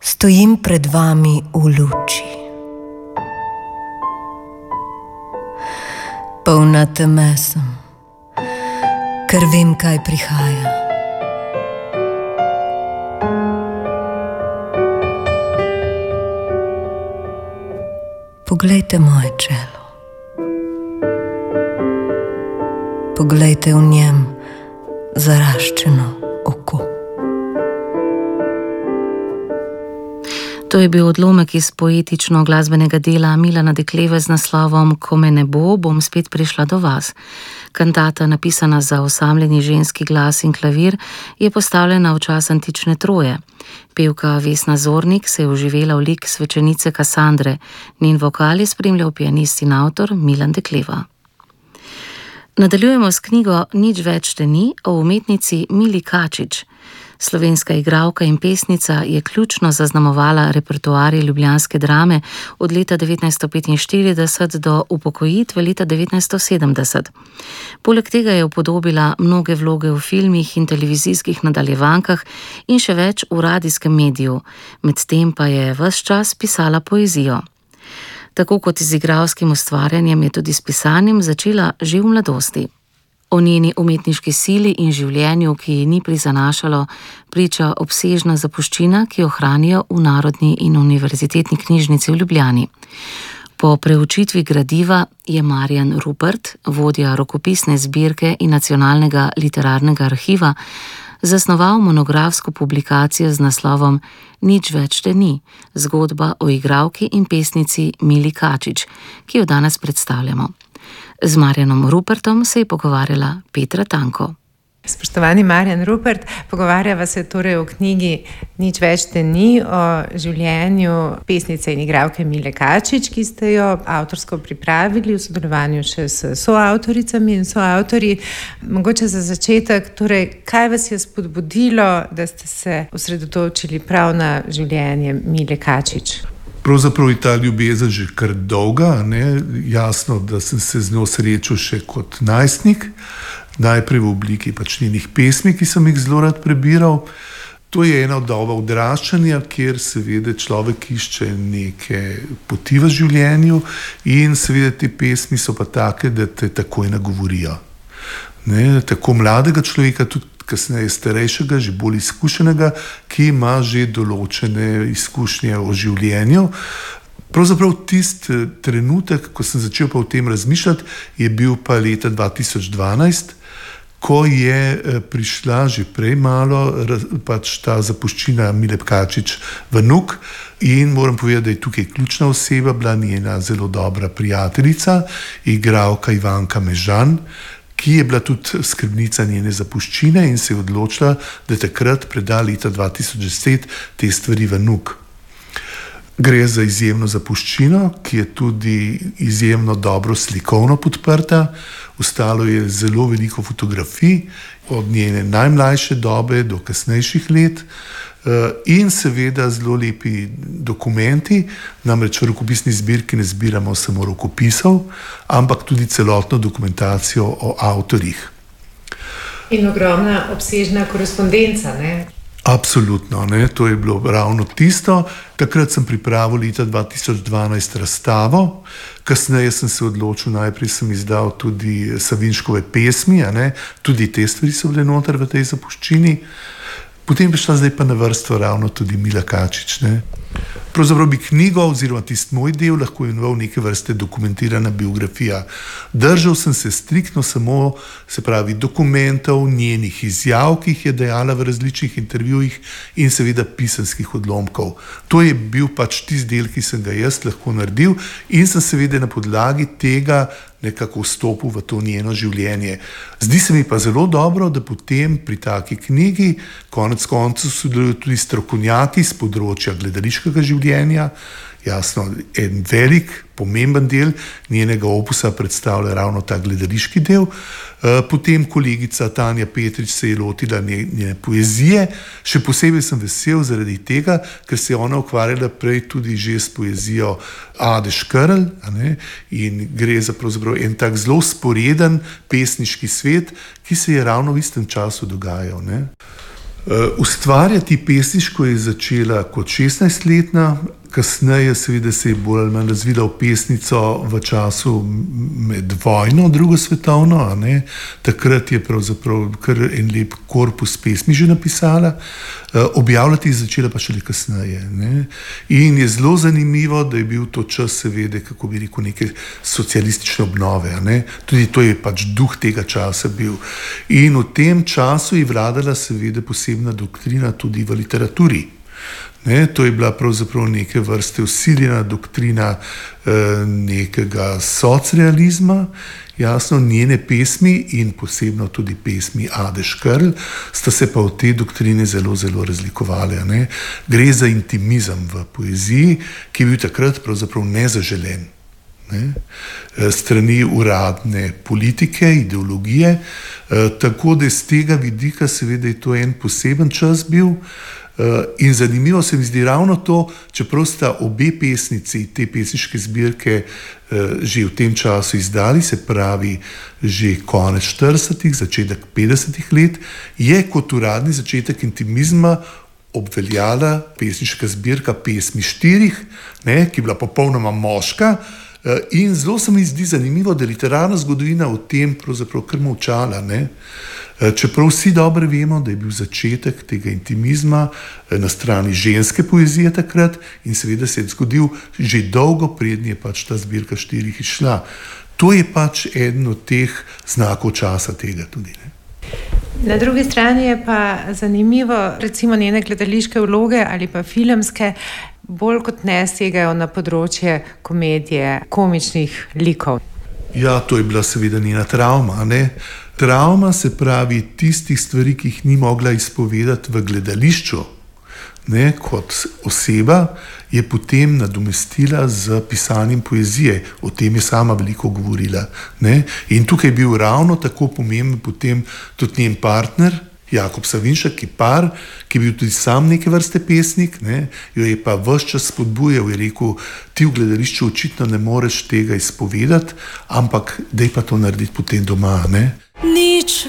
Stojim pred vami v luči. Polna teme sem, ker vem, kaj prihaja. Poglejte moje čelo. Poglejte v njem zaraščeno oko. To je bil odlomek iz poetično-glasbenega dela Milana Dekleve z naslovom Ko me ne bo, bom spet prišla do vas. Kantata, napisana za osamljeni ženski glas in klavir, je postavljena v čas antične Troje. Pevka Vesna Zornik se je vživela v lik svečenice Kasandre, njen vokal je spremljal pianist in avtor Milan Dekleva. Nadaljujemo s knjigo Nič več te ni o umetnici Mili Kačič. Slovenska igralka in pesnica je ključno zaznamovala repertoarje ljubljanske drame od leta 1945 do upokojitve leta 1970. Poleg tega je upodobila mnoge vloge v filmih in televizijskih nadaljevankah in še več v radijskem mediju, medtem pa je ves čas pisala poezijo. Tako kot z igralskim ustvarjanjem je tudi s pisanjem začela že v mladosti. O njeni umetniški sili in življenju, ki ji ni prizanašalo, priča obsežna zapuščina, ki jo hranijo v Narodni in univerzitetni knjižnici v Ljubljani. Po preučitvi gradiva je Marjan Rupert, vodja rokopisne zbirke in Nacionalnega literarnega arhiva, zasnoval monografsko publikacijo z naslovom Nič več te ni, zgodba o igralki in pesnici Mili Kačič, ki jo danes predstavljamo. Z Marjanom Rupertom se je pogovarjala Petra Tanko. Spoštovani Marjan Rupert, pogovarjava se torej o knjigi Nič več te ni, o življenju pesnice in igralke Mile Kačič, ki ste jo avtorsko pripravili v sodelovanju še s soavtoricami in soavtorji. Mogoče za začetek, torej, kaj vas je spodbudilo, da ste se osredotočili prav na življenje Mile Kačič? Pravzaprav je ta ljubezen že kar dolga, ne? Jasno, da sem se z njo srečal še kot najstnik, najprej v obliki njenih pesmi, ki sem jih zelo rad prebiral. To je ena doba odraščanja, kjer seveda človek išče neke poti v življenju in seveda te pesmi so pa take, da te takoj nagovorijo. Ne? Tako mladega človeka, tudi kasneje starejšega, že bolj izkušenega, ki ima že določene izkušnje o življenju. Pravzaprav tisti trenutek, ko sem začel pa o tem razmišljati, je bil pa leta 2012, ko je prišla že prej malo ta zapuščina Mile Kačič v Nuk in moram povedati, da je tukaj ključna oseba bila njena zelo dobra prijateljica, igralka Ivanka Mežan, ki je bila tudi skrbnica njene zapuščine in se je odločila, da takrat preda leta 2010 te stvari v Nuk. Gre za izjemno zapuščino, ki je tudi izjemno dobro slikovno podprta. Ostalo je zelo veliko fotografij od njene najmlajše dobe do kasnejših let in seveda zelo lepi dokumenti, namreč v rokopisni zbirki ne zbiramo samo rokopisov, ampak tudi celotno dokumentacijo o avtorjih. In ogromna obsežna korespondenca, ne? Absolutno, ne? To je bilo ravno tisto. Takrat sem pripravil leta 2012 razstavo, kasneje sem se odločil, najprej sem izdal tudi Savinškove pesmi, tudi te stvari so bile noter v tej zapuščini. Potem je prišla zdaj pa na vrsto ravno tudi Mila Kačič. Ne? Pravzaprav bi knjigo oziroma tisti moj del lahko imenoval neke vrste dokumentirana biografija. Držal sem se striktno samo, se pravi, dokumentov, njenih izjav, ki jih je dejala v različnih intervjujih in seveda pisanskih odlomkov. To je bil tisti del, ki sem ga jaz lahko naredil in sem seveda na podlagi tega nekako vstopil v to njeno življenje. Zdi se mi pa zelo dobro, da potem pri taki knjigi konec koncev sodelujo tudi strokovnjaki z področja gledališkega življenja. Jasno, en velik, pomemben del njenega opusa predstavlja ravno ta gledališki del. Potem kolegica Tanja Petrič se je lotila njene poezije. Še posebej sem vesel zaradi tega, ker se je ona ukvarjala prej tudi že s poezijo Ade Škrl, in gre za pravzaprav en tak zelo sporeden pesniški svet, ki se je ravno v istem času dogajal. Ustvarjati pesniško je začela kot 16-letna, kasneje seveda se je bolj ali manj razvila v pesnico v času med vojno, drugo svetovno, a ne. Takrat je pravzaprav kar en lep korpus pesmi že napisala, objavljati je začela pa šele kasneje, ne. In je zelo zanimivo, da je bil to čas seveda, kako bi rekel, neke socialistične obnove, a ne. Tudi to je pač duh tega časa bil. In v tem času je vladala seveda posebna doktrina tudi v literaturi. Ne, to je bila pravzaprav neke vrste vsiljena doktrina nekega socrealizma. Jasno, njene pesmi in posebno tudi pesmi Ade Škerl sta se pa v te doktrine zelo, zelo razlikovale. Ne. Gre za intimizem v poeziji, ki je bil takrat pravzaprav nezaželen. Ne, strani uradne politike, ideologije, tako da z tega vidika seveda je to en poseben čas bil. In zanimivo se mi zdi ravno to, čeprav sta obe pesnici te pesniške zbirke že v tem času izdali, se pravi že konec 40-ih, začetek 50-ih let, je kot uradni začetek intimizma obveljala pesniška zbirka Pesmi štirih, ne, ki je bila popolnoma moška. In zelo se mi zdi zanimivo, da je literarna zgodovina o tem pravzaprav kar molčala, ne. Čeprav vsi dobro vemo, da je bil začetek tega intimizma na strani ženske poezije takrat in seveda se je zgodil že dolgo prednje pač ta zbirka štirih izšla. To je pač eden od teh znakov časa tega tudi, ne. Na drugi strani je pa zanimivo, recimo njene gledališke vloge ali pa filmske, bolj kot ne segajo na področje komedije, komičnih likov. Ja, to je bila seveda njena travma, ne. Travma se pravi tistih stvari, ki jih ni mogla izpovedati v gledališču, ne, kot oseba, je potem nadomestila z pisanjem poezije. O tem je sama veliko govorila, ne. In tukaj je bil ravno tako pomemben potem tudi njen partner, Jakob Savinšek, ki je bil tudi sam neke vrste pesnik, ne, jo je pa ves čas spodbujal, je rekel, ti v gledališču očitno ne moreš tega izpovedati, ampak daj pa to narediti potem doma, ne. Nič